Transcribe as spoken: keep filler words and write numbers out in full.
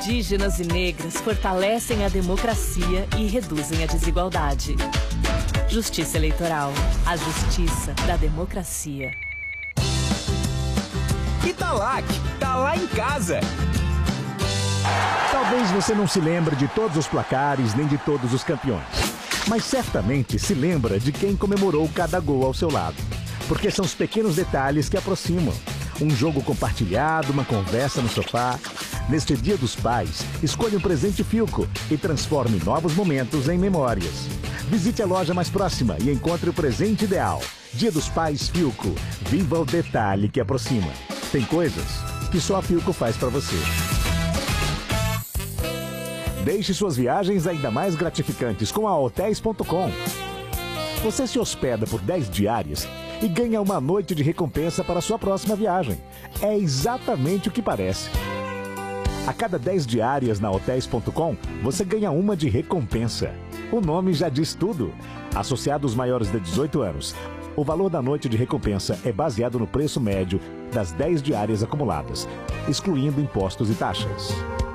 indígenas e negras fortalecem a democracia e reduzem a desigualdade. Justiça Eleitoral. A justiça da democracia. Italac, tá lá em casa. Talvez você não se lembre de todos os placares nem de todos os campeões, mas certamente se lembra de quem comemorou cada gol ao seu lado. Porque são os pequenos detalhes que aproximam. Um jogo compartilhado, uma conversa no sofá. Neste Dia dos Pais, escolha um presente Philco e transforme novos momentos em memórias. Visite a loja mais próxima e encontre o presente ideal. Dia dos Pais Philco. Viva o detalhe que aproxima. Tem coisas que só a Philco faz para você. Deixe suas viagens ainda mais gratificantes com a hotéis ponto com. Você se hospeda por dez diárias e ganha uma noite de recompensa para a sua próxima viagem. É exatamente o que parece. A cada dez diárias na hotéis ponto com, você ganha uma de recompensa. O nome já diz tudo. Associados maiores de dezoito anos, o valor da noite de recompensa é baseado no preço médio das dez diárias acumuladas, excluindo impostos e taxas.